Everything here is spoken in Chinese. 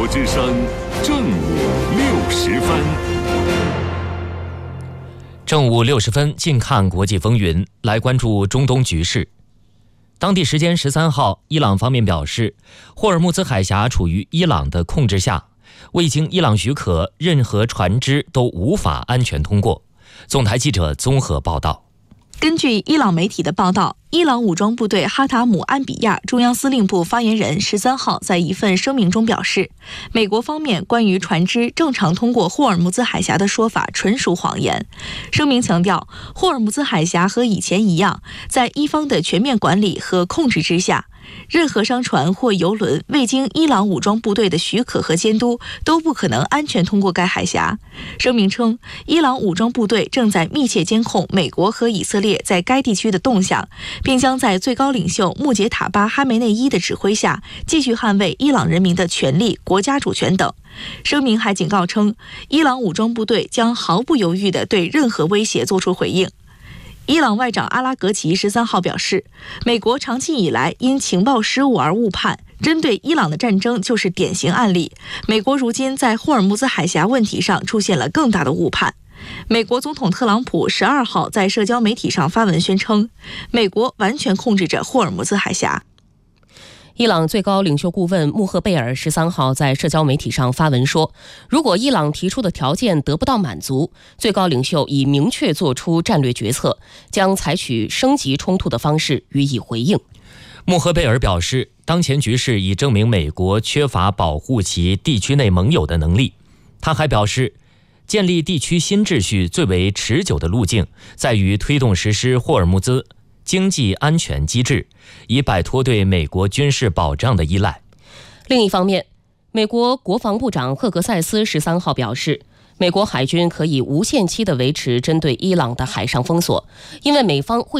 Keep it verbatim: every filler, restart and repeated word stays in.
之声正午六时分。 正午六十分，近看国际风云，来关注中东局势。当地时间十三号，伊朗方面表示，霍尔木兹海峡处于伊朗的控制下，未经伊朗许可，任何船只都无法安全通过。总台记者综合报道。 根据伊朗媒体的报道，伊朗武装部队哈塔姆安比亚中央司令部发言人十三号在一份声明中表示，美国方面关于船只正常通过霍尔木兹海峡的说法纯属谎言。声明强调，霍尔木兹海峡和以前一样，在伊方的全面管理和控制之下，任何商船或油轮未经伊朗武装部队的许可和监督，都不可能安全通过该海峡。声明称，伊朗武装部队正在密切监控美国和以色列在该地区的动向，并将在最高领袖穆杰塔巴·哈梅内伊的指挥下，继续捍卫伊朗人民的权利、国家主权等。声明还警告称，伊朗武装部队将毫不犹豫地对任何威胁作出回应。伊朗外长阿拉格齐十三号表示，美国长期以来因情报失误而误判，针对伊朗的战争就是典型案例。美国如今在霍尔木兹海峡问题上出现了更大的误判。美国总统特朗普十二号在社交媒体上发文宣称，美国完全控制着霍尔木兹海峡。 伊朗最高领袖顾问穆赫贝尔十三号在社交媒体上发文说，如果伊朗提出的条件得不到满足，最高领袖已明确做出战略决策，将采取升级冲突的方式予以回应。 穆赫贝尔表示，当前局势已证明美国缺乏保护其地区内盟友的能力。他还表示，建立地区新秩序最为持久的路径，在于推动实施霍尔木兹经济安全机制，以摆脱对美国军事保障的依赖。 另一方面，美国国防部长赫格塞斯十三号表示，美国海军可以无限期地维持针对伊朗的海上封锁，因为美方会